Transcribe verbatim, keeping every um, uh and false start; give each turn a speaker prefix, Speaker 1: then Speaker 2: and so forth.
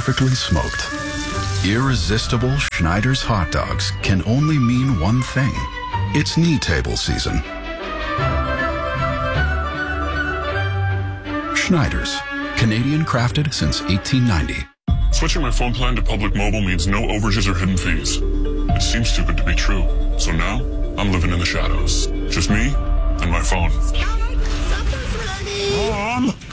Speaker 1: perfectly smoked. Irresistible Schneider's hot dogs can only mean one thing. It's knee table season. Schneider's, Canadian crafted since eighteen ninety.
Speaker 2: Switching my phone plan to public mobile means no overages or hidden fees. It seems too good to be true. So now, I'm living in the shadows. Just me and my phone.
Speaker 3: Alex, supper's ready!
Speaker 2: Mom!